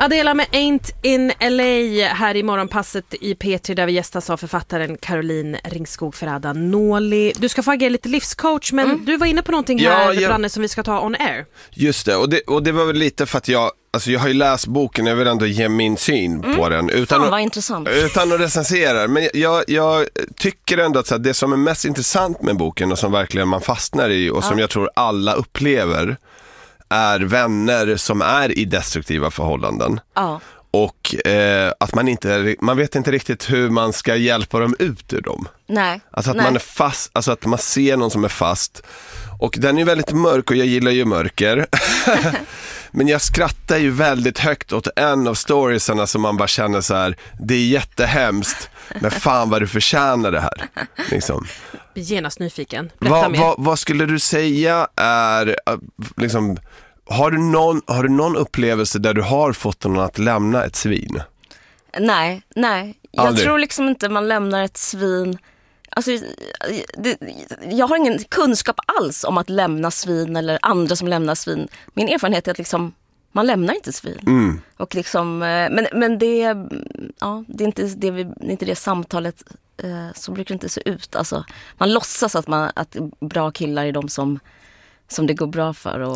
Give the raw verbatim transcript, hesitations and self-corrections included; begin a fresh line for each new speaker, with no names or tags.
Adela med Ain't in L A här i morgonpasset i P tre där vi gästas av författaren Caroline Ringskog Ferrada Noli. Du ska få agera lite livscoach, men mm. du var inne på någonting här, ja, jag... Branne, som vi ska ta on air.
Just det, och det, och det var väl lite för att jag Alltså jag har ju läst boken, jag vill ändå ge min syn mm. på den utan,
Fan, vad intressant.
utan att recensera. Men jag, jag tycker ändå att så här, det som är mest intressant med boken och som verkligen man fastnar i och ja. som jag tror alla upplever är vänner som är i destruktiva förhållanden.
Ja.
Och eh, att man inte man vet inte riktigt hur man ska hjälpa dem ut ur dem.
Nej.
Alltså att
Nej.
man är fast, alltså att man ser någon som är fast. Och den är väldigt mörk och jag gillar ju mörker. Men jag skrattar ju väldigt högt åt en av storiesarna som man bara känner så här: det är jättehemskt, men fan vad du förtjänar det här. Liksom.
Genast nyfiken. Berätta
Va,
mer.
va, vad skulle du säga är liksom, har du någon har du någon upplevelse där du har fått någon att lämna ett svin?
Nej, nej. Jag
Aldrig.
tror liksom inte man lämnar ett svin. Alltså, det, jag har ingen kunskap alls om att lämna svin eller andra som lämnar svin. Min erfarenhet är att liksom, man lämnar inte svin.
Mm.
Och liksom, men, men det, ja, det, är inte det, vi, det är inte det samtalet, så brukar det inte se ut. Alltså, man låtsas att, man, att bra killar är de som, som det går bra för. Och